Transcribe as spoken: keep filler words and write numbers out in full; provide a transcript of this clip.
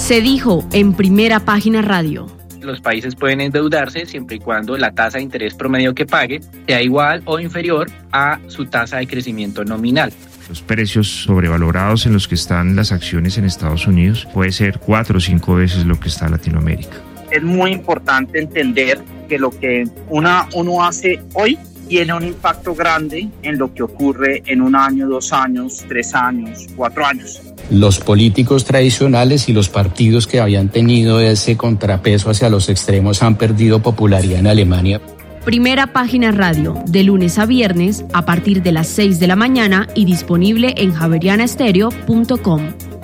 Se dijo en Primera Página Radio. Los países pueden endeudarse siempre y cuando la tasa de interés promedio que pague sea igual o inferior a su tasa de crecimiento nominal. Los precios sobrevalorados en los que están las acciones en Estados Unidos puede ser cuatro o cinco veces lo que está en Latinoamérica. Es muy importante entender que lo que una, uno hace hoy tiene un impacto grande en lo que ocurre en un año, dos años, tres años, cuatro años. Los políticos tradicionales y los partidos que habían tenido ese contrapeso hacia los extremos han perdido popularidad en Alemania. Primera Página Radio, de lunes a viernes a partir de las seis de la mañana y disponible en javeriana estéreo punto com.